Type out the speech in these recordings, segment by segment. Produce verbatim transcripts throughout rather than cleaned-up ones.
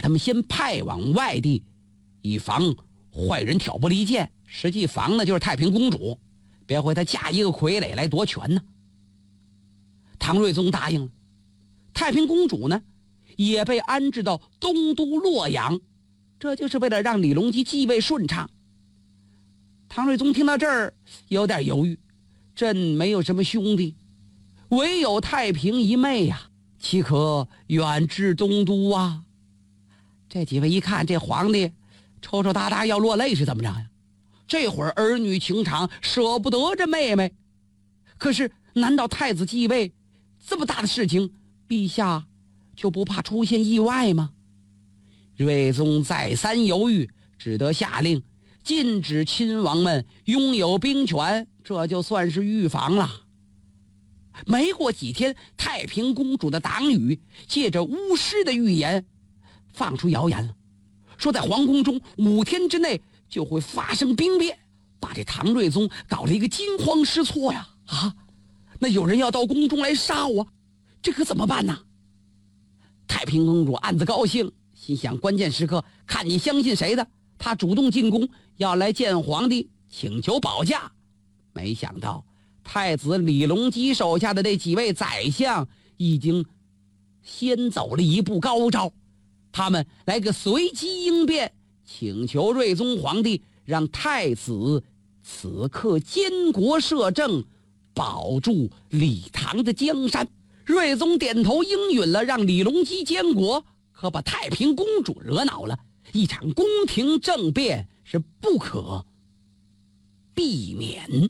他们先派往外地，以防坏人挑拨离间，实际防的就是太平公主，别回他嫁一个傀儡来夺权呢。唐睿宗答应了，太平公主呢也被安置到东都洛阳，这就是为了让李隆基继位顺畅。唐睿宗听到这儿有点犹豫，朕没有什么兄弟，唯有太平一妹呀、啊，岂可远至东都啊？这几位一看这皇帝抽抽搭搭要落泪是怎么着呀？这会儿儿女情长，舍不得这妹妹，可是难道太子继位这么大的事情，陛下就不怕出现意外吗？睿宗再三犹豫，只得下令禁止亲王们拥有兵权，这就算是预防了。没过几天，太平公主的党羽借着巫师的预言放出谣言了，说在皇宫中五天之内就会发生兵变，把这唐睿宗搞了一个惊慌失措呀！啊，那有人要到宫中来杀我，这可怎么办呢？太平公主暗自高兴，心想关键时刻看你相信谁的，她主动进宫要来见皇帝请求保驾。没想到太子李隆基手下的这几位宰相已经先走了一步高招，他们来个随机应变，请求睿宗皇帝让太子此刻监国摄政，保住李唐的江山。睿宗点头应允了，让李隆基监国，可把太平公主惹恼了，一场宫廷政变是不可避免。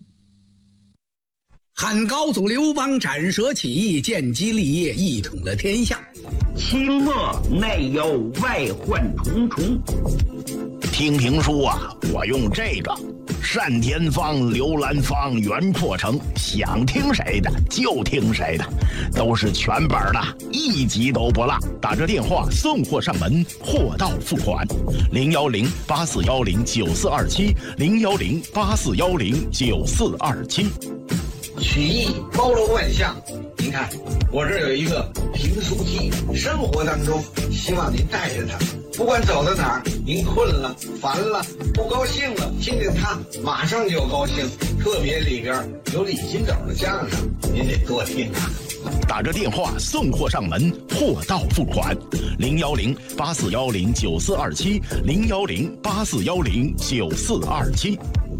汉高祖刘邦斩蛇起义，建基立业，一统了天下。 清末内忧外患重重。 听评书啊，我用这个单田芳、刘兰芳、袁阔成，想听谁的就听谁的，都是全本的，一集都不落。打这电话送货上门，货到付款。零幺零八四幺零九四二七，零幺零八四幺零九四二七。 曲艺包罗万象，您看我这儿有一个评书机，生活当中希望您带着它，不管走到哪儿，您困了、烦了、不高兴了，听听它，马上就高兴。特别里边有李金斗的相声，您得多听啊。 打着电话送货上门，货到付款。零幺零八四幺零九四二七，零幺零八四幺零九四二七。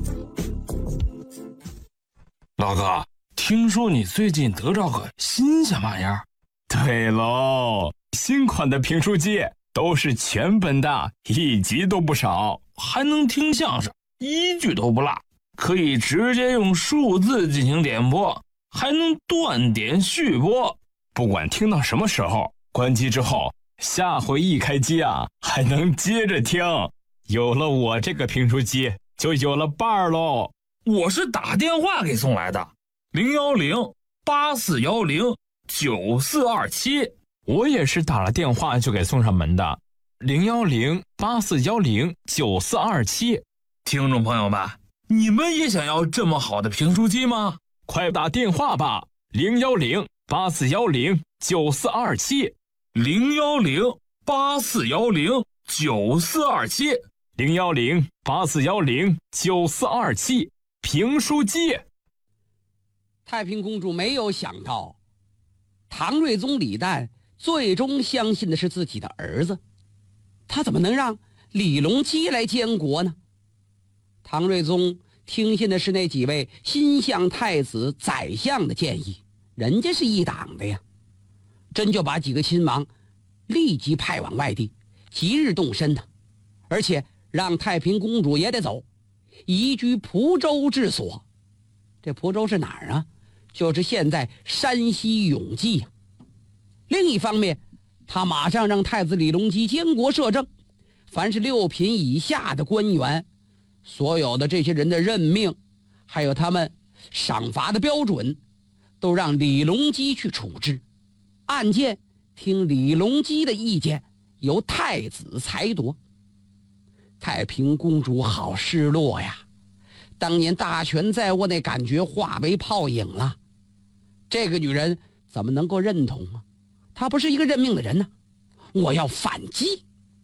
老哥，听说你最近得着个新鲜玩意儿？ 对喽，新款的评书机都是全本的，一集都不少， 还能听相声，一句都不落，可以直接用数字进行点播，还能断点续播。 不管听到什么时候，关机之后，下回一开机啊，还能接着听。有了我这个评书机，就有了伴儿喽。 我是打电话给送来的，零幺零八四幺零九四二七。 我也是打了电话就给送上门的，零幺零八四幺零九四二七。 听众朋友们，你们也想要这么好的评书机吗？ 快打电话吧，零幺零八四幺零九四二七， 零幺零八四幺零九四二七， 零幺零八四幺零九四二七。评书机。 太平公主没有想到，唐睿宗李旦最终相信的是自己的儿子，他怎么能让李隆基来监国呢？唐睿宗听信的是那几位心向太子宰相的建议，人家是一党的呀，真就把几个亲王立即派往外地，即日动身的，而且让太平公主也得走，移居蒲州治所。这蒲州是哪儿啊？就是现在山西永济啊。另一方面，他马上让太子李隆基监国摄政，凡是六品以下的官员，所有的这些人的任命，还有他们赏罚的标准，都让李隆基去处置。案件听李隆基的意见，由太子裁夺。太平公主好失落呀，当年大权在握那感觉化为泡影了。这个女人怎么能够认同啊？她不是一个认命的人呢。我要反击。